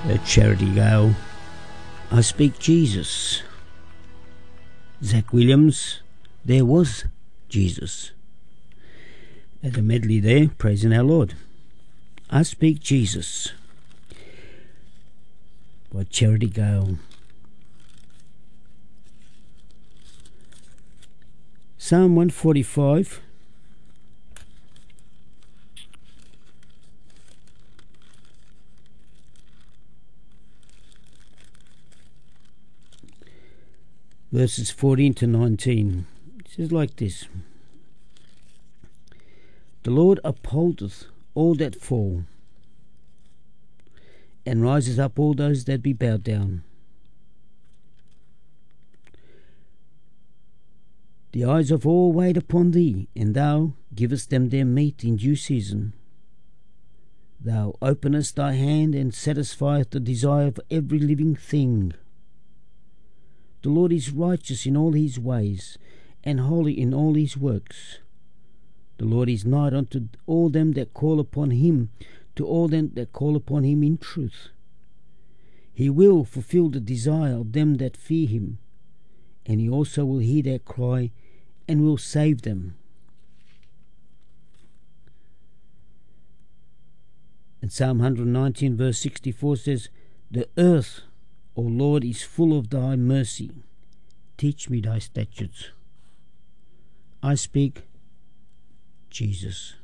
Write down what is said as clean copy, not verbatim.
Charity Gale, I Speak Jesus. Zach Williams, There Was Jesus. At the medley there, praising our Lord. I Speak Jesus by Charity Gale. Psalm 145. Verses 14 to 19. It says like this. The Lord upholdeth all that fall, and rises up all those that be bowed down. The eyes of all wait upon thee, and thou givest them their meat in due season. Thou openest thy hand and satisfieth the desire of every living thing. The Lord is righteous in all his ways, and holy in all his works. The Lord is nigh unto all them that call upon him, to all them that call upon him in truth. He will fulfill the desire of them that fear him, and he also will hear their cry, and will save them. And Psalm 119 verse 64 says, The earth, O Lord, is full of thy mercy. Teach me thy statutes. I speak Jesus.